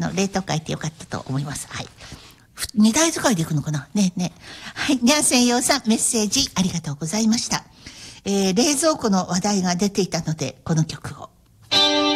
冷凍書いてよかったと思います。はい。二台使いでいくのかなねえねえ。はい。にゃんせんようさん、メッセージありがとうございました。冷蔵庫の話題が出ていたので、この曲を。